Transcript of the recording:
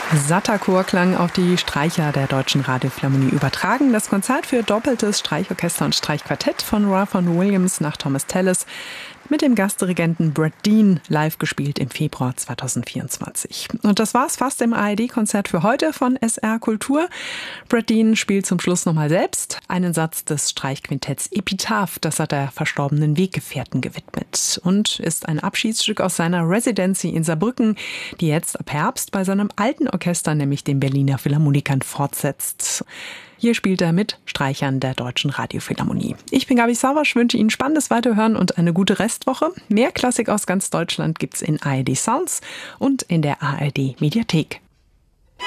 Satter Chorklang auf die Streicher der Deutschen Radiophilharmonie übertragen. Das Konzert für doppeltes Streichorchester und Streichquartett von Ralph Vaughan Williams nach Thomas Tallis mit dem Gastdirigenten Brad Dean, live gespielt im Februar 2024. Und das war's fast im ARD-Konzert für heute von SR Kultur. Brad Dean spielt zum Schluss nochmal selbst einen Satz des Streichquintetts Epitaph, das hat er verstorbenen Weggefährten gewidmet und ist ein Abschiedsstück aus seiner Residency in Saarbrücken, die jetzt ab Herbst bei seinem alten Orchester, nämlich den Berliner Philharmonikern, fortsetzt. Hier spielt er mit Streichern der Deutschen Radiophilharmonie. Ich bin Gabi Savasch, wünsche Ihnen spannendes Weiterhören und eine gute Restwoche. Mehr Klassik aus ganz Deutschland gibt's in ARD Sounds und in der ARD Mediathek.